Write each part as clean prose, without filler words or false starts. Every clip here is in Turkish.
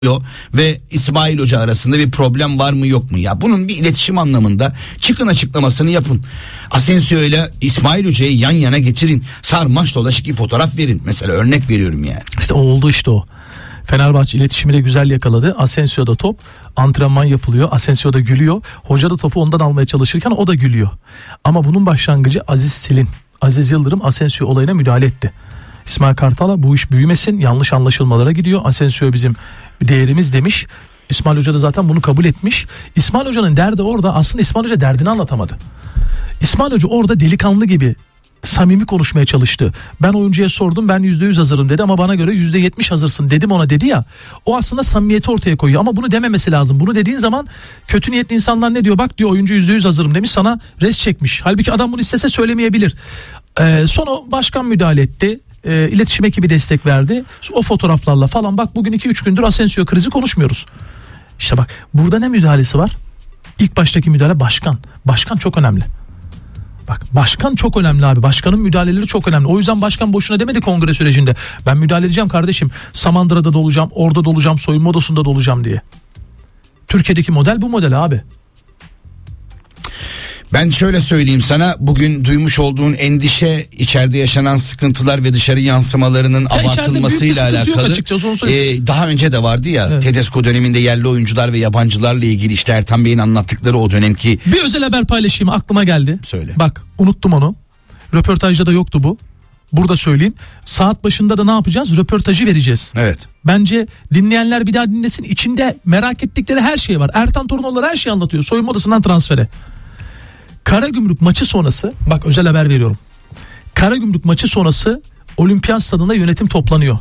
ve İsmail Hoca arasında bir problem var mı yok mu? Ya bunun bir iletişim anlamında çıkın açıklamasını yapın. Asensio ile İsmail Hoca'yı yan yana getirin. Sarmaş dolaş bir fotoğraf verin. Mesela örnek veriyorum yani. İşte oldu işte o. Fenerbahçe iletişimi de güzel yakaladı. Asensio'da top, antrenman yapılıyor. Asensio da gülüyor. Hoca da topu ondan almaya çalışırken o da gülüyor. Ama bunun başlangıcı Aziz Silin. Aziz Yıldırım Asensio olayına müdahale etti. İsmail Kartal'a bu iş büyümesin, yanlış anlaşılmalara gidiyor. Asensio bizim değerimiz demiş. İsmail Hoca da zaten bunu kabul etmiş. İsmail Hoca'nın derdi orada, aslında İsmail Hoca derdini anlatamadı. İsmail Hoca orada delikanlı gibi samimi konuşmaya çalıştı. Ben oyuncuya sordum, ben %100 hazırım dedi ama bana göre %70 hazırsın dedim ona dedi ya. O aslında samimiyeti ortaya koyuyor ama bunu dememesi lazım. Bunu dediğin zaman kötü niyetli insanlar ne diyor? Bak diyor, oyuncu %100 hazırım demiş, sana res çekmiş. Halbuki adam bunu istese söylemeyebilir. Sonra başkan müdahale etti. İletişim ekibi destek verdi. O fotoğraflarla falan, bak bugün 2-3 gündür Asensio krizi konuşmuyoruz. İşte bak burada ne müdahalesi var? İlk baştaki müdahale başkan. Başkan çok önemli. Bak başkan çok önemli abi. Başkanın müdahaleleri çok önemli. O yüzden başkan boşuna demedi kongre sürecinde. Ben müdahale edeceğim kardeşim. Samandıra'da da olacağım, orada da olacağım, soyunma odasında da olacağım diye. Türkiye'deki model bu model abi. Ben şöyle söyleyeyim sana, bugün duymuş olduğun endişe içeride yaşanan sıkıntılar ve dışarı yansımalarının abartılmasıyla alakalı. Daha önce de vardı ya, evet. Tedesco döneminde yerli oyuncular ve yabancılarla ilgili işte Ertan Bey'in anlattıkları o dönemki. Bir özel haber paylaşayım, aklıma geldi. Söyle. Bak unuttum onu. Röportajda da yoktu bu. Burada söyleyeyim. Saat başında da ne yapacağız? Röportajı vereceğiz. Evet. Bence dinleyenler bir daha dinlesin. İçinde merak ettikleri her şey var. Ertan Torunoğlu her şeyi anlatıyor. Soyunma odasından transfere. Karagümrük maçı sonrası, bak özel haber veriyorum. Karagümrük maçı sonrası Olimpiyat Stadı'nda yönetim toplanıyor.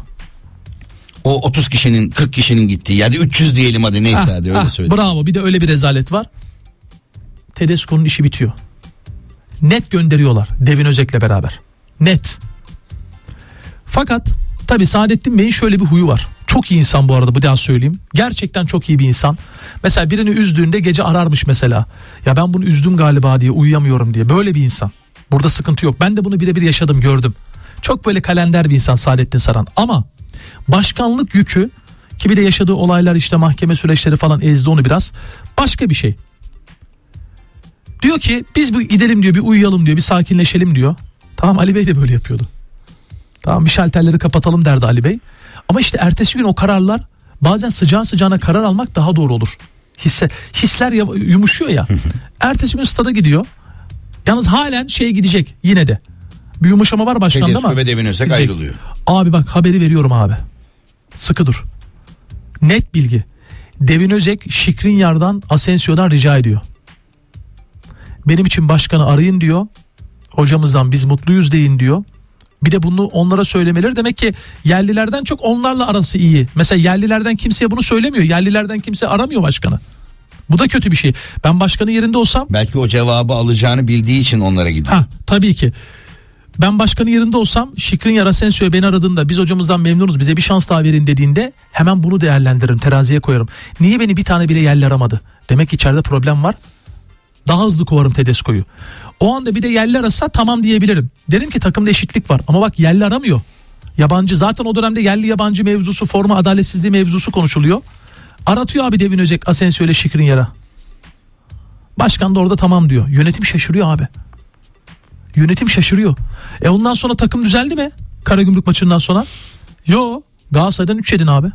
O 30 kişinin 40 kişinin gittiği, yani 300 diyelim hadi, neyse hadi öyle söyle. Bravo, bir de öyle bir rezalet var. Tedesco'nun işi bitiyor. Net gönderiyorlar Devin Özek'le beraber. Net. Fakat tabii Saadettin Bey'in şöyle bir huyu var. Çok iyi insan bu arada, bir daha söyleyeyim. Gerçekten çok iyi bir insan. Mesela birini üzdüğünde gece ararmış mesela. Ya ben bunu üzdüm galiba diye, uyuyamıyorum diye. Böyle bir insan. Burada sıkıntı yok. Ben de bunu birebir yaşadım, gördüm. Çok böyle kalender bir insan Saadettin Saran. Ama başkanlık yükü, ki bir de yaşadığı olaylar işte mahkeme süreçleri falan ezdi onu biraz. Başka bir şey. Diyor ki biz bir gidelim diyor, bir uyuyalım diyor, bir sakinleşelim diyor. Tamam, Ali Bey de böyle yapıyordu. Tamam, bir şalterleri kapatalım derdi Ali Bey. Ama işte ertesi gün o kararlar, bazen sıcağı sıcağına karar almak daha doğru olur. Hisler yumuşuyor ya. Ertesi gün stada gidiyor. Yalnız halen gidecek yine de. Bir yumuşama var başkanda ama. Tedesco ve Devin Özek ayrılıyor. Abi bak haberi veriyorum abi. Sıkı dur. Net bilgi. Devin Özek Skriniar'dan, Asensio'dan rica ediyor. Benim için başkanı arayın diyor. Hocamızdan biz mutluyuz deyin diyor. Bir de bunu onlara söylemeleri, demek ki yerlilerden çok onlarla arası iyi. Mesela yerlilerden kimseye bunu söylemiyor. Yerlilerden kimse aramıyor başkanı. Bu da kötü bir şey. Ben başkanın yerinde olsam. Belki o cevabı alacağını bildiği için onlara gidiyor. Tabii ki. Ben başkanın yerinde olsam, Skriniar Asensio beni aradığında biz hocamızdan memnunuz, bize bir şans daha verin dediğinde hemen bunu değerlendiririm, teraziye koyarım. Niye beni bir tane bile yerli aramadı? Demek ki içeride problem var. Daha hızlı kovarım Tedesco'yu. O anda bir de yerli arasa tamam diyebilirim. Derim ki takımda eşitlik var. Ama bak yerli aramıyor. Yabancı, zaten o dönemde yerli yabancı mevzusu, forma adaletsizliği mevzusu konuşuluyor. Aratıyor abi Devin Özek Asensio ile Skriniar'a. Başkan da orada tamam diyor. Yönetim şaşırıyor abi. Yönetim şaşırıyor. Ondan sonra takım düzeldi mi? Karagümrük maçından sonra. Yo, Galatasaray'dan 3 yedin abi.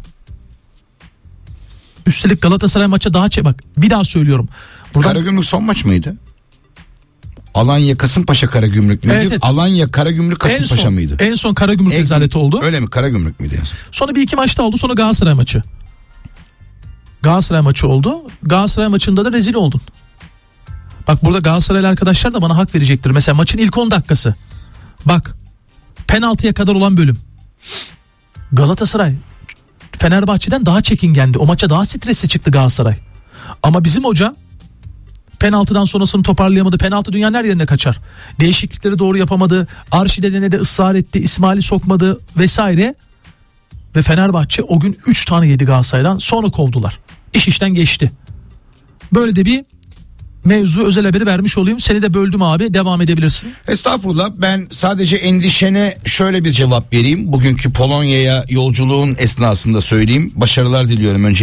Üstelik Galatasaray maça daha bak bir daha söylüyorum. Karagümrük son maç mıydı? Alanya Kasımpaşa Karagümrük müydü? Evet. Alanya Karagümrük Kasımpaşa mıydı? En son Karagümrük rezaleti oldu. Öyle mi? Karagümrük müydü? Sonra bir iki maçta oldu. Sonra Galatasaray maçı. Galatasaray maçı oldu. Galatasaray maçında da rezil oldun. Bak burada Galatasaraylı arkadaşlar da bana hak verecektir. Mesela maçın ilk 10 dakikası. Bak penaltıya kadar olan bölüm. Galatasaray Fenerbahçe'den daha çekingendi. O maça daha stresli çıktı Galatasaray. Ama bizim hoca penaltıdan sonrasını toparlayamadı. Penaltı dünyanın her yerine kaçar. Değişiklikleri doğru yapamadı. Arşide denedi, ısrar etti. İsmail'i sokmadı vesaire. Ve Fenerbahçe o gün 3 tane yedi Galatasaray'dan. Sonra kovdular. İş işten geçti. Böyle de bir mevzu özel haberi vermiş olayım. Seni de böldüm abi, devam edebilirsin. Estağfurullah, ben sadece endişene şöyle bir cevap vereyim. Bugünkü Polonya'ya yolculuğun esnasında söyleyeyim. Başarılar diliyorum önce.